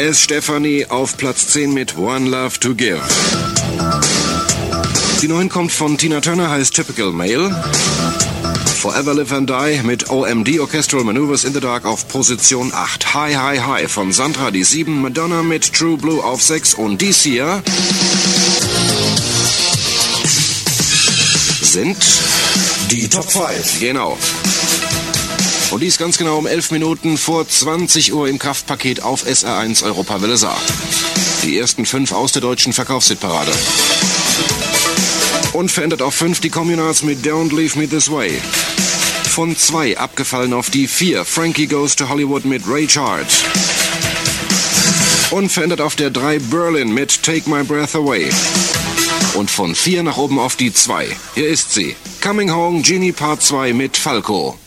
S. Stefani auf Platz 10 mit One Love to Give. Die 9 kommt von Tina Turner, heißt Typical Male. Forever Live and Die mit OMD, Orchestral Maneuvers in the Dark, auf Position 8. Hi Hi Hi von Sandra, die 7. Madonna mit True Blue auf 6. Und dies hier sind die Top 5. Genau. Und dies ganz genau um 11 Minuten vor 20 Uhr im Kraftpaket auf SR1 Europa Welle Saar. Die ersten 5 aus der deutschen Verkaufshitparade. Und verändert auf 5 die Communards mit Don't Leave Me This Way. Von 2 abgefallen auf die 4. Frankie Goes to Hollywood mit Ray Charles. Und verändert auf der 3 Berlin mit Take My Breath Away. Und von 4 nach oben auf die 2. Hier ist sie. Coming Home, Genie Part 2 mit Falco.